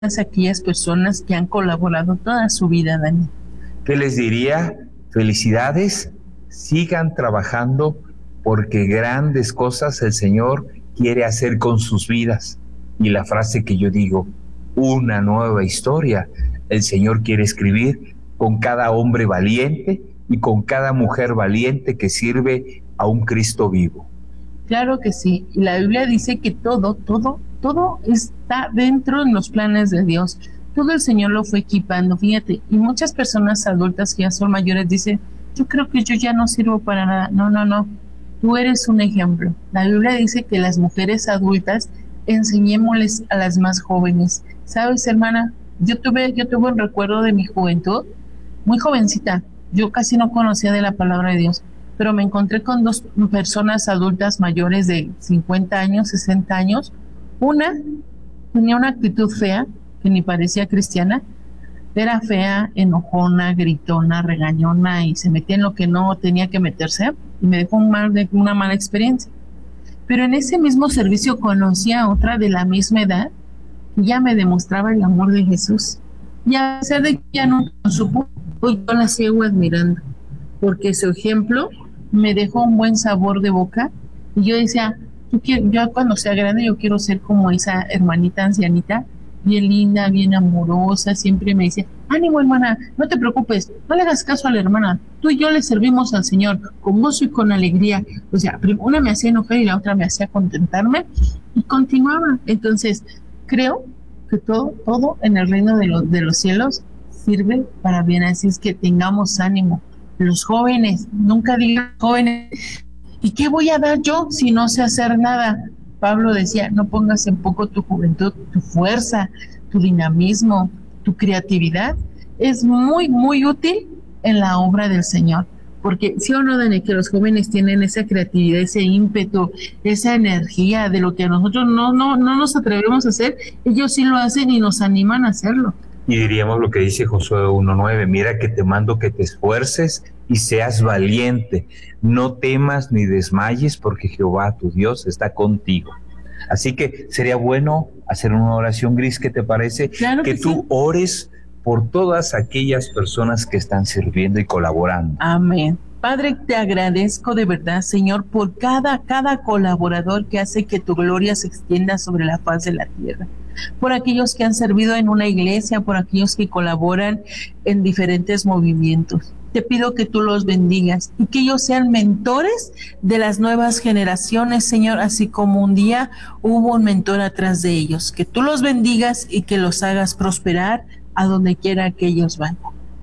aquellas personas que han colaborado toda su vida, Dani. ¿Qué les diría? Felicidades, sigan trabajando porque grandes cosas el Señor quiere hacer con sus vidas. Y la frase que yo digo, una nueva historia, el Señor quiere escribir con cada hombre valiente y con cada mujer valiente que sirve a un Cristo vivo. Claro que sí, y la Biblia dice que todo está dentro de los planes de Dios. Todo el Señor lo fue equipando, fíjate, y muchas personas adultas que ya son mayores dicen, yo creo que yo ya no sirvo para nada. No, tú eres un ejemplo. La Biblia dice que las mujeres adultas enseñémosles a las más jóvenes. ¿Sabes, hermana? Yo tuve un recuerdo de mi juventud, muy jovencita, yo casi no conocía de la palabra de Dios, pero me encontré con dos personas adultas mayores de 50 años, 60 años. Una tenía una actitud fea, que ni parecía cristiana, era fea, enojona, gritona, regañona y se metía en lo que no tenía que meterse y me dejó una mala experiencia. Pero en ese mismo servicio conocí a otra de la misma edad y ya me demostraba el amor de Jesús. Y a pesar de que ya no supo, hoy yo la sigo admirando, porque su ejemplo me dejó un buen sabor de boca y yo decía, yo cuando sea grande yo quiero ser como esa hermanita ancianita, bien linda, bien amorosa, siempre me dice, ánimo hermana, no te preocupes, no le hagas caso a la hermana, tú y yo le servimos al Señor con gozo y con alegría. O sea, una me hacía enojar y la otra me hacía contentarme y continuaba. Entonces, creo que todo en el reino de los cielos sirve para bien, así es que tengamos ánimo. Los jóvenes, nunca digan jóvenes, ¿y qué voy a dar yo si no sé hacer nada? Pablo decía, no pongas en poco tu juventud, tu fuerza, tu dinamismo, tu creatividad. Es muy, muy útil en la obra del Señor. Porque sí o no, Dani, que los jóvenes tienen esa creatividad, ese ímpetu, esa energía de lo que nosotros no nos atrevemos a hacer, ellos sí lo hacen y nos animan a hacerlo. Y diríamos lo que dice Josué 1:9, mira que te mando que te esfuerces y seas valiente, no temas ni desmayes porque Jehová tu Dios está contigo. Así que sería bueno hacer una oración, Gris, ¿qué te parece? Claro que tú sí. Ores por todas aquellas personas que están sirviendo y colaborando. Amén. Padre, te agradezco de verdad, Señor, por cada colaborador que hace que tu gloria se extienda sobre la faz de la tierra. Por aquellos que han servido en una iglesia, por aquellos que colaboran en diferentes movimientos. Te pido que tú los bendigas y que ellos sean mentores de las nuevas generaciones, Señor, así como un día hubo un mentor atrás de ellos. Que tú los bendigas y que los hagas prosperar a donde quiera que ellos vayan.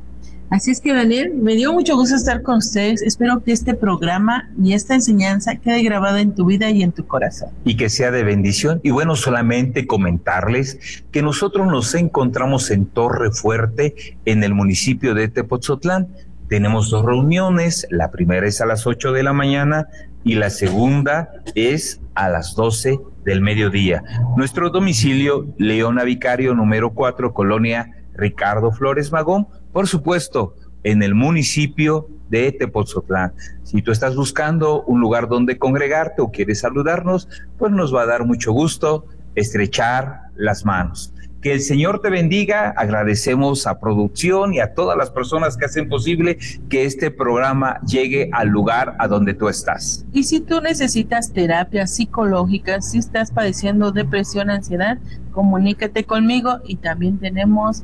Así es que, Daniel, me dio mucho gusto estar con ustedes. Espero que este programa y esta enseñanza quede grabada en tu vida y en tu corazón. Y que sea de bendición. Y bueno, solamente comentarles que nosotros nos encontramos en Torre Fuerte, en el municipio de Tepoztlán. Tenemos 2 reuniones, la primera es a las 8 de la mañana y la segunda es a las 12 del mediodía. Nuestro domicilio, Leona Vicario, número 4, Colonia Ricardo Flores Magón, por supuesto, en el municipio de Tepoztlán. Si tú estás buscando un lugar donde congregarte o quieres saludarnos, pues nos va a dar mucho gusto estrechar las manos. Que el Señor te bendiga. Agradecemos a producción y a todas las personas que hacen posible que este programa llegue al lugar a donde tú estás. Y si tú necesitas terapia psicológica, si estás padeciendo depresión, ansiedad, comunícate conmigo y también tenemos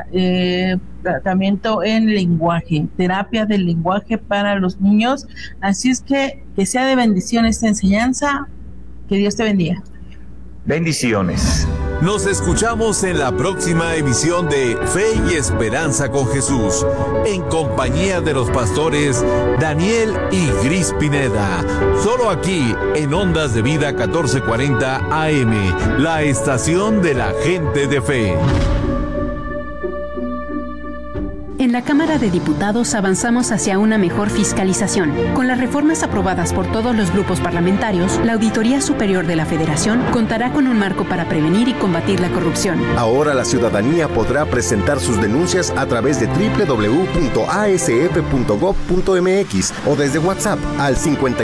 tratamiento en lenguaje, terapia del lenguaje para los niños. Así es que sea de bendición esta enseñanza. Que Dios te bendiga. Bendiciones. Nos escuchamos en la próxima emisión de Fe y Esperanza con Jesús, en compañía de los pastores Daniel y Gris Pineda, solo aquí en Ondas de Vida 1440 AM, la estación de la gente de fe. En la Cámara de Diputados avanzamos hacia una mejor fiscalización. Con las reformas aprobadas por todos los grupos parlamentarios, la Auditoría Superior de la Federación contará con un marco para prevenir y combatir la corrupción. Ahora la ciudadanía podrá presentar sus denuncias a través de www.asf.gov.mx o desde WhatsApp al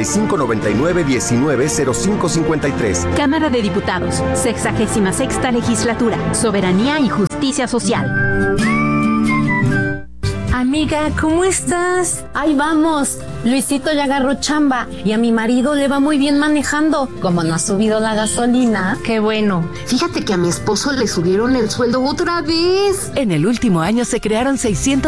5599-190553. Cámara de Diputados, 66ª Legislatura, Soberanía y Justicia Social. Amiga, ¿cómo estás? Ahí vamos. Luisito ya agarró chamba y a mi marido le va muy bien manejando. Como no ha subido la gasolina. Qué bueno. Fíjate que a mi esposo le subieron el sueldo otra vez. En el último año se crearon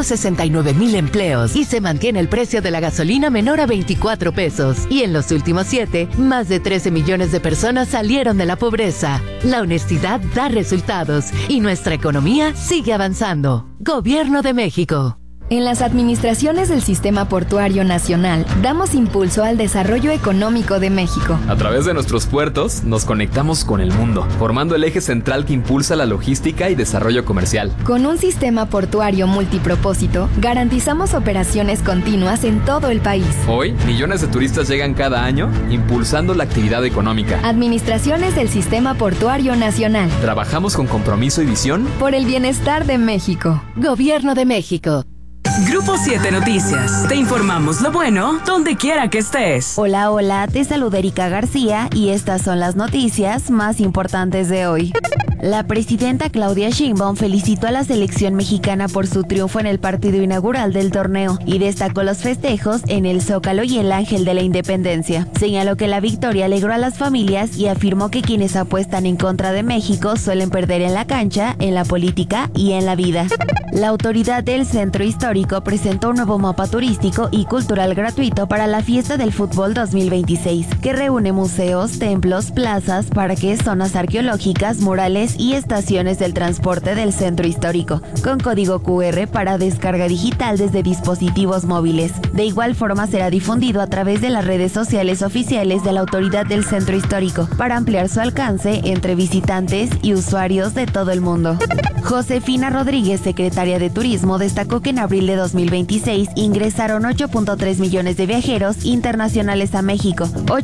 669,000 empleos y se mantiene el precio de la gasolina menor a 24 pesos. Y en los últimos 7, más de 13 millones de personas salieron de la pobreza. La honestidad da resultados y nuestra economía sigue avanzando. Gobierno de México. En las administraciones del Sistema Portuario Nacional, damos impulso al desarrollo económico de México. A través de nuestros puertos, nos conectamos con el mundo, formando el eje central que impulsa la logística y desarrollo comercial. Con un sistema portuario multipropósito, garantizamos operaciones continuas en todo el país. Hoy, millones de turistas llegan cada año, impulsando la actividad económica. Administraciones del Sistema Portuario Nacional. Trabajamos con compromiso y visión por el bienestar de México. Gobierno de México. Grupo 7 Noticias. Te informamos lo bueno donde quiera que estés. Hola, hola, te saluda Erika García y estas son las noticias más importantes de hoy. La presidenta Claudia Sheinbaum felicitó a la selección mexicana por su triunfo en el partido inaugural del torneo y destacó los festejos en el Zócalo y el Ángel de la Independencia. Señaló que la victoria alegró a las familias y afirmó que quienes apuestan en contra de México suelen perder en la cancha, en la política y en la vida. La autoridad del Centro Histórico presentó un nuevo mapa turístico y cultural gratuito para la Fiesta del Fútbol 2026, que reúne museos, templos, plazas, parques, zonas arqueológicas, murales y estaciones del transporte del Centro Histórico, con código QR para descarga digital desde dispositivos móviles. De igual forma será difundido a través de las redes sociales oficiales de la autoridad del Centro Histórico, para ampliar su alcance entre visitantes y usuarios de todo el mundo. Josefina Rodríguez, secretaria de Turismo, destacó que en abril de 2026 ingresaron 8.3 millones de viajeros internacionales a México,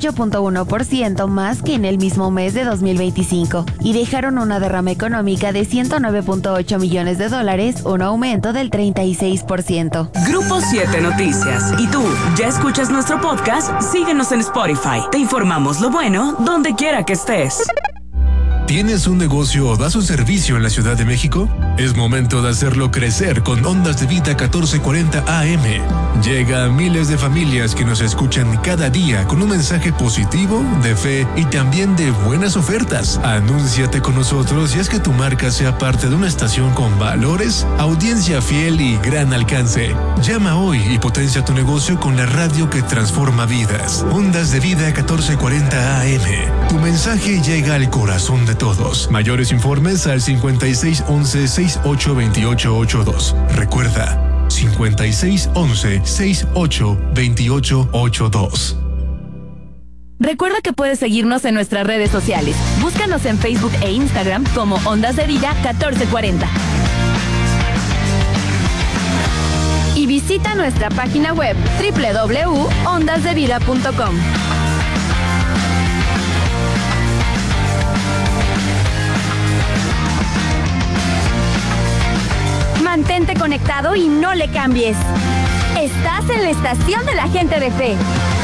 8.1% más que en el mismo mes de 2025, y dejaron una derrama económica de $109.8 millones, un aumento del 36%. Grupo 7 Noticias. ¿Y tú, ya escuchas nuestro podcast? Síguenos en Spotify. Te informamos lo bueno donde quiera que estés. ¿Tienes un negocio o das un servicio en la Ciudad de México? Es momento de hacerlo crecer con Ondas de Vida 1440 AM. Llega a miles de familias que nos escuchan cada día con un mensaje positivo, de fe y también de buenas ofertas. Anúnciate con nosotros y haz que tu marca sea parte de una estación con valores, audiencia fiel y gran alcance. Llama hoy y potencia tu negocio con la radio que transforma vidas. Ondas de Vida 1440 AM. Tu mensaje llega al corazón de todos. Mayores informes al 5611-682882. Recuerda, 5611-682882. Recuerda que puedes seguirnos en nuestras redes sociales. Búscanos en Facebook e Instagram como Ondas de Vida 1440. Y visita nuestra página web www.ondasdevida.com. Mantente conectado y no le cambies. Estás en la estación de la gente de fe.